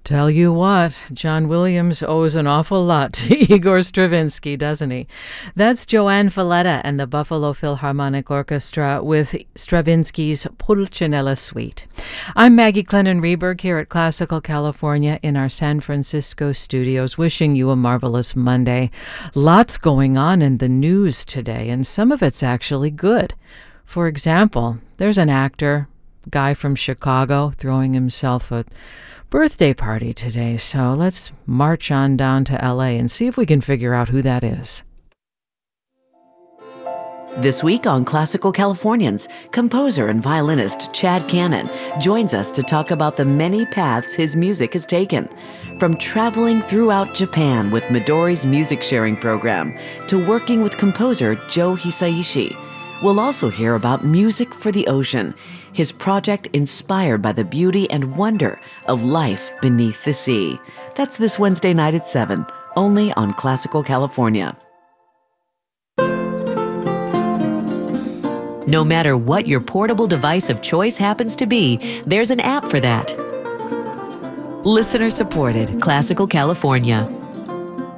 Tell you what, John Williams owes an awful lot to Igor Stravinsky, doesn't he? That's Joanne Falletta and the Buffalo Philharmonic Orchestra with Stravinsky's Pulcinella Suite. I'm Maggie Clennon-Reberg here at Classical California in our San Francisco studios, wishing you a marvelous Monday. Lots going on in the news today, and some of it's actually good. For example, there's an actor, guy from Chicago, throwing himself a birthday party today, so let's march on down to LA and see if we can figure out who that is. This week on Classical Californians, composer and violinist Chad Cannon joins us to talk about the many paths his music has taken. From traveling throughout Japan with Midori's music sharing program to working with composer Joe Hisaishi. We'll also hear about Music for the Ocean, his project inspired by the beauty and wonder of life beneath the sea. That's this Wednesday night at 7, only on Classical California. No matter what your portable device of choice happens to be, there's an app for that. Listener supported, Classical California.